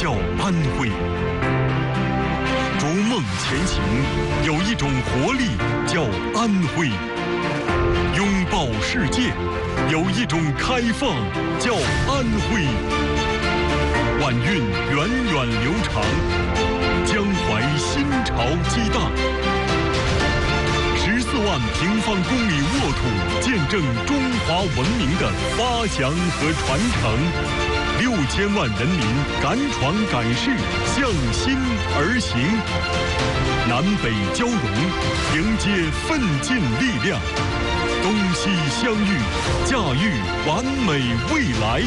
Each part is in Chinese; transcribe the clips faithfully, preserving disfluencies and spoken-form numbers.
叫安徽。逐梦前行，有一种活力叫安徽；拥抱世界，有一种开放叫安徽。晚运源远流长，江淮新潮激荡。十四万平方公里沃土，见证中华文明的发祥和传承。六千万人民敢闯敢试，向心而行，南北交融，迎接奋进力量，东西相遇，驾驭完美未来。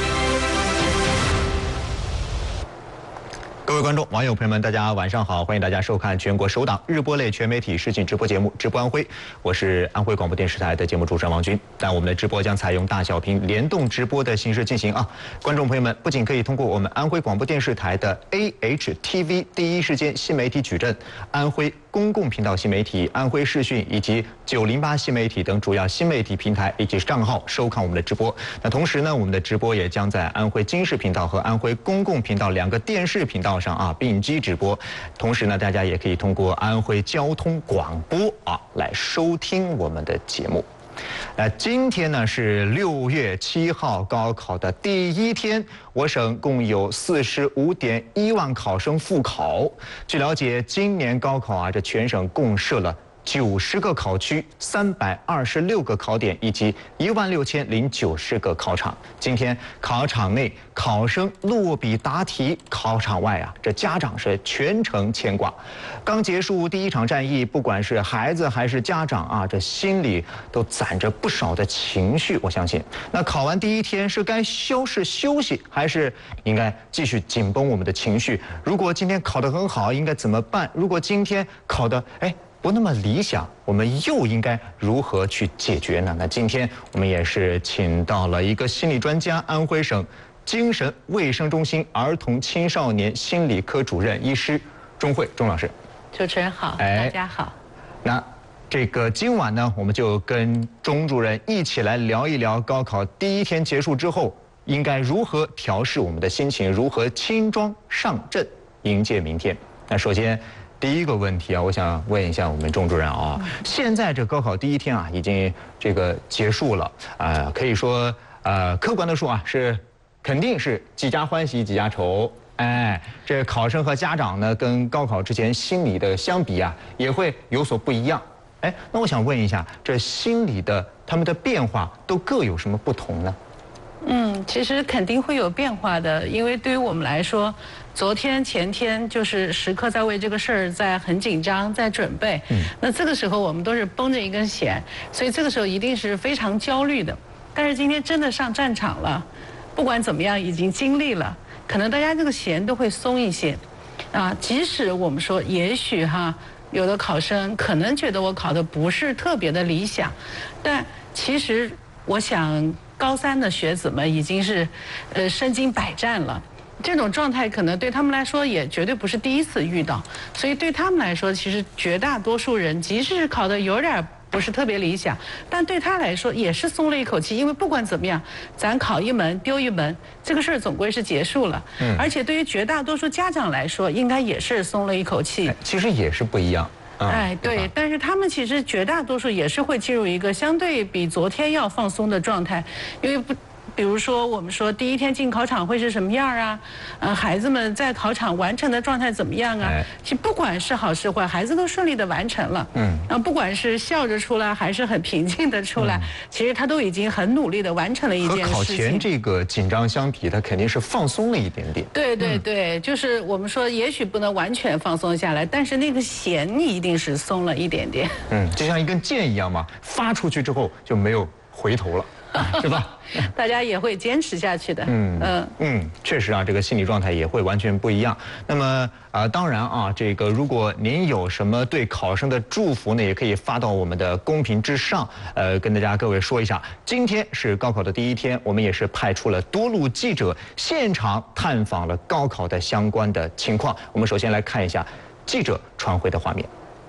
各位观众、网友朋友们，大家晚上好！欢迎大家收看全国首档日播类全媒体实景直播节目《直播安徽》，我是安徽广播电视台的节目主持人王军。但我们的直播将采用大小屏联动直播的形式进行啊！观众朋友们不仅可以通过我们安徽广播电视台的 A H T V 第一时间新媒体矩阵、安徽公共频道新媒体、安徽视讯以及九零八新媒体等主要新媒体平台以及账号收看我们的直播。那同时呢，我们的直播也将在安徽经视频道和安徽公共频道两个电视频道上啊并机直播。同时呢，大家也可以通过安徽交通广播啊来收听我们的节目。那今天呢是六月七号，高考的第一天，我省共有四十五点一万考生复考。据了解，今年高考啊，这全省共设了九十个考区、三百二十六个考点以及一万六千零九十个考场。今天考场内考生落笔答题，考场外啊，这家长是全程牵挂。刚结束第一场战役，不管是孩子还是家长啊，这心里都攒着不少的情绪。我相信，那考完第一天是该消失休息，还是应该继续紧绷我们的情绪？如果今天考得很好，应该怎么办？如果今天考得哎。不那么理想，我们又应该如何去解决呢？那今天我们也是请到了一个心理专家，安徽省精神卫生中心儿童青少年心理科主任医师钟慧钟老师。 主持人好， 哎、 大家好。 那这个今晚呢，我们就跟钟主任一起来聊一聊高考第一天结束之后，应该如何调试我们的心情，如何轻装上阵迎接明天。那首先。第一个问题啊，我想问一下我们钟主任啊，现在这高考第一天啊，已经这个结束了，呃，可以说呃，客观的说啊，是肯定是几家欢喜几家愁，哎，这考生和家长呢，跟高考之前心理的相比啊，也会有所不一样。哎，那我想问一下，这心理的他们的变化都各有什么不同呢？ 嗯，其实肯定会有变化的，因为对于我们来说，昨天前天就是时刻在为这个事儿在很紧张，在准备。嗯，那这个时候我们都是绷着一根弦，所以这个时候一定是非常焦虑的。但是今天真的上战场了，不管怎么样已经经历了，可能大家这个弦都会松一些。啊，即使我们说也许哈，有的考生可能觉得我考的不是特别的理想，但其实我想。高三的学子们已经是，呃，身经百战了，这种状态可能对他们来说也绝对不是第一次遇到，所以对他们来说，其实绝大多数人，即使是考得有点不是特别理想，但对他来说也是松了一口气，因为不管怎么样，咱考一门丢一门，这个事儿总归是结束了。嗯，而且对于绝大多数家长来说，应该也是松了一口气。 其实也是不一样。 哎，对，但是他们其实绝大多数也是会进入一个相对比昨天要放松的状态，因为不。比如说，我们说第一天进考场会是什么样啊？呃，孩子们在考场完成的状态怎么样啊？其实不管是好是坏，孩子都顺利的完成了。嗯。啊，不管是笑着出来，还是很平静的出来，嗯、其实他都已经很努力的完成了一件事情。 和考前这个紧张相比，他肯定是放松了一点点。 对对对，嗯、就是我们说，也许不能完全放松下来，但是那个弦一定是松了一点点。 嗯，就像一根箭一样嘛，发出去之后就没有回头了。是吧？ 大家也会坚持下去的。嗯嗯嗯，确实啊，这个心理状态也会完全不一样。那么啊、呃，当然啊，这个如果您有什么对考生的祝福呢，也可以发到我们的公屏之上，呃，跟大家各位说一下。今天是高考的第一天，我们也是派出了多路记者现场探访了高考的相关的情况。我们首先来看一下记者传回的画面。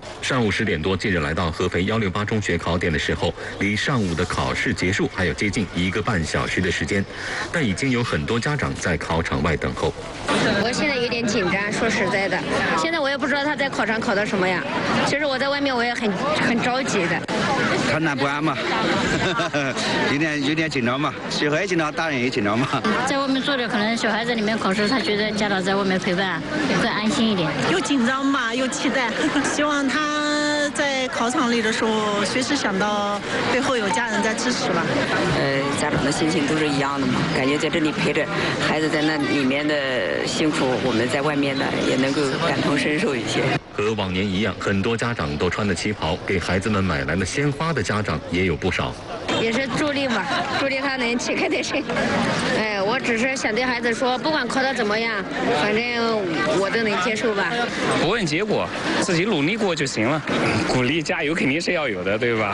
上午十点多，记者来到合肥幺六八中学考点的时候，离上午的考试结束还有接近一个半小时的时间，但已经有很多家长在考场外等候。 我现在有点紧张，说实在的，现在我也不知道他在考场考到什么样。其实我在外面我也很很着急的， 惴惴不安嘛，有点有点紧张嘛，小孩紧张，大人也紧张嘛。 在外面坐着，可能小孩子里面考试，他觉得家长在外面陪伴更安心一点。 又紧张吧，又期待，希望他在考场里的时候，随时想到背后有家人在支持吧。 呃，家长的心情都是一样的嘛，感觉在这里陪着孩子在那里面的辛苦，我们在外面呢也能够感同身受一些。 和往年一样，很多家长都穿的旗袍，给孩子们买来了鲜花的家长也有不少。 也是助力嘛，助力他能旗开得胜。哎，我只是想对孩子说，不管考得怎么样，反正我都能接受吧。 不问结果，自己努力过就行了。鼓励加油肯定是要有的，对吧？